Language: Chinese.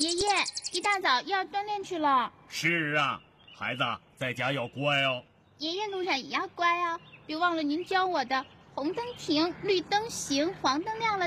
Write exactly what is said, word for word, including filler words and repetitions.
爷爷，一大早又要锻炼去了。 是啊，孩子在家要乖哦。 爷爷路上也要乖哦，别忘了您教我的红灯停，绿灯行，黄灯亮了